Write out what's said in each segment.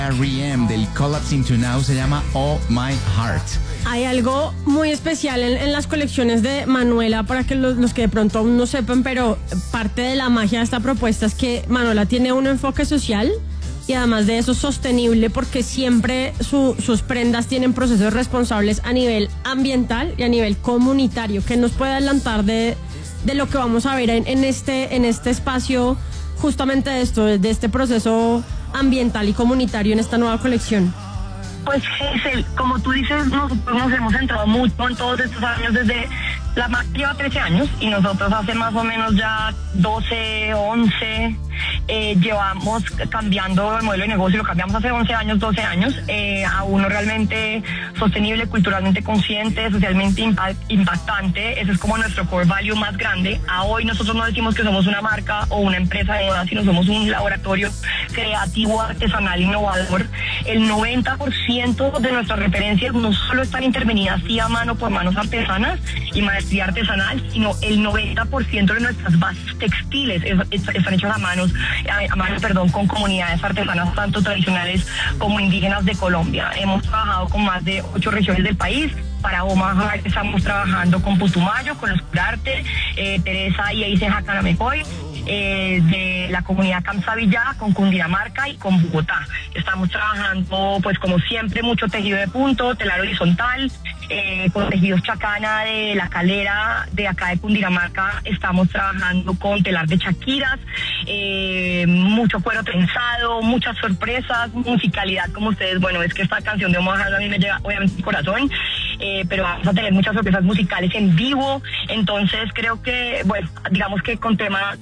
R.E.M. del Collapsing to Now se llama Oh My Heart. Hay algo muy especial en las colecciones de Manuela, para que los que de pronto aún no sepan, pero parte de la magia de esta propuesta es que Manuela tiene un enfoque social y además de eso sostenible, porque siempre sus prendas tienen procesos responsables a nivel ambiental y a nivel comunitario. ¿Qué nos puede adelantar de lo que vamos a ver en este espacio, justamente de esto, de este proceso ambiental y comunitario en esta nueva colección? Pues Hazel, como tú dices, nosotros nos hemos centrado mucho en todos estos años. Desde la marca lleva 13 años y nosotros hace más o menos ya 12, 11 llevamos cambiando el modelo de negocio. Lo cambiamos hace 11 años, 12 años a uno realmente sostenible, culturalmente consciente, socialmente impactante. Ese es como nuestro core value más grande. A hoy nosotros no decimos que somos una marca o una empresa de moda, sino somos un laboratorio creativo, artesanal, innovador. El 90% de nuestras referencias no solo están intervenidas sí a mano por manos artesanas y maestría artesanal, sino el 90% de nuestras bases textiles están hechas a mano, con comunidades artesanas tanto tradicionales como indígenas de Colombia. Hemos trabajado con más de 8 regiones del país. Para Omaha estamos trabajando con Putumayo, con los Curarte, Teresa y Eisen Jacanamecoy, de la comunidad Camsavillá, con Cundinamarca y con Bogotá. Estamos trabajando, pues como siempre, mucho tejido de punto, telar horizontal, con tejidos chacana de La Calera, de acá de Cundinamarca. Estamos trabajando con telar de chaquiras, mucho cuero trenzado, muchas sorpresas, musicalidad, como ustedes, bueno, es que esta canción de Omaha a mí me llega obviamente al corazón. Pero vamos a tener muchas sorpresas musicales en vivo. Entonces creo que, bueno, digamos que con tema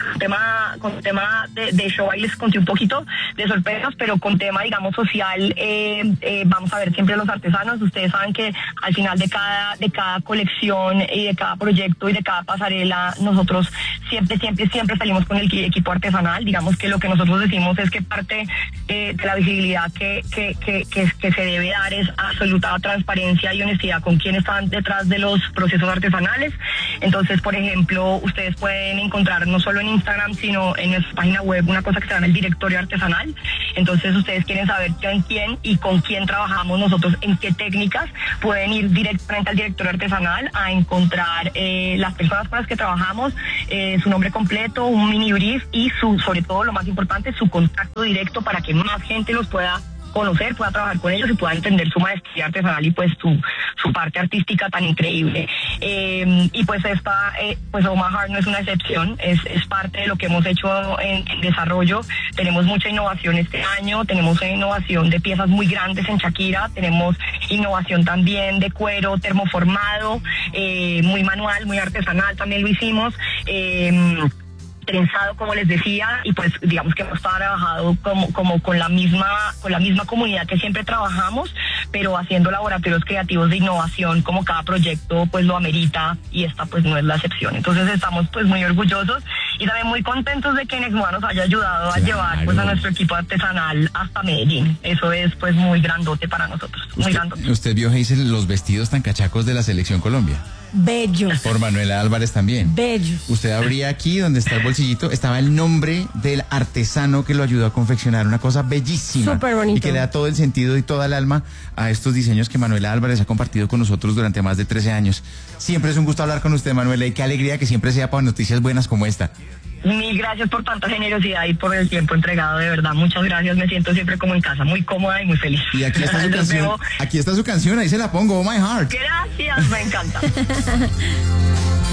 de show ahí les conté un poquito de sorpresas, pero con tema, digamos, social, vamos a ver siempre los artesanos. Ustedes saben que al final de cada colección y de cada proyecto y de cada pasarela, nosotros siempre salimos con el equipo artesanal. Digamos que lo que nosotros decimos es que parte de la visibilidad que se debe dar es absoluta transparencia y honestidad con quién están detrás de los procesos artesanales. Entonces, por ejemplo, ustedes pueden encontrar no solo en Instagram, sino en nuestra página web una cosa que se llama el directorio artesanal. Entonces, ustedes quieren saber quién y con quién trabajamos nosotros, en qué técnicas, pueden ir directamente al directorio artesanal a encontrar las personas con las que trabajamos, su nombre completo, un mini brief y sobre todo, lo más importante, su contacto directo para que más gente los pueda conocer, pueda trabajar con ellos y pueda entender su maestría artesanal y pues su parte artística tan increíble. Y pues pues Omaha no es una excepción, es parte de lo que hemos hecho en desarrollo. Tenemos mucha innovación este año, tenemos innovación de piezas muy grandes en Shakira, tenemos innovación también de cuero termoformado, muy manual, muy artesanal, también lo hicimos. Trenzado, como les decía, y pues digamos que hemos trabajado como con la misma comunidad que siempre trabajamos, pero haciendo laboratorios creativos de innovación como cada proyecto pues lo amerita, y esta pues no es la excepción. Entonces estamos pues muy orgullosos y también muy contentos de que Nexmoda nos haya ayudado a llevar pues a nuestro equipo artesanal hasta Medellín. Eso es pues muy grandote para nosotros, muy grandote. ¿Usted vio, Hazel, los vestidos tan cachacos de la Selección Colombia? Bellos. Por Manuela Álvarez también. Bellos. Usted abría aquí donde está el bolsillito, estaba el nombre del artesano que lo ayudó a confeccionar, una cosa bellísima. Súper bonito. Y que le da todo el sentido y toda el alma a estos diseños que Manuela Álvarez ha compartido con nosotros durante más de 13 años. Siempre es un gusto hablar con usted, Manuela, y qué alegría que siempre sea para noticias buenas como esta. Mil gracias por tanta generosidad y por el tiempo entregado, de verdad. Muchas gracias, me siento siempre como en casa, muy cómoda y muy feliz. Y aquí está su canción, aquí está su canción, ahí se la pongo, Oh My Heart. Gracias, me encanta.